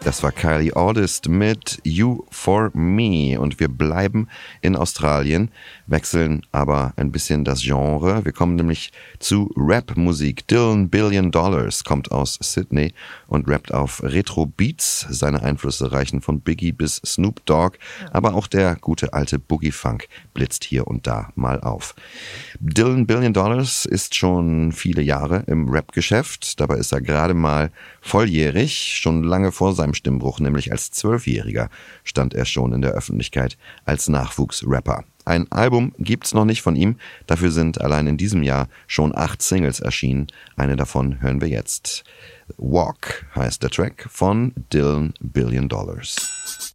Das war Kylie August mit You For Me und wir bleiben in Australien, wechseln aber ein bisschen das Genre. Wir kommen nämlich zu Rap-Musik. Dylan Billion Dollars kommt aus Sydney und rappt auf Retro-Beats. Seine Einflüsse reichen von Biggie bis Snoop Dogg, aber auch der gute alte Boogie-Funk blitzt hier und da mal auf. Dylan Billion Dollars ist schon viele Jahre im Rap-Geschäft. Dabei ist er gerade mal volljährig. Schon lange vor seinem Stimmbruch, nämlich als 12-Jähriger, stand er schon in der Öffentlichkeit als Nachwuchsrapper. Ein Album gibt's noch nicht von ihm. Dafür sind allein in diesem Jahr schon 8 Singles erschienen. Eine davon hören wir jetzt. Walk heißt der Track von Dylan Billion Dollars.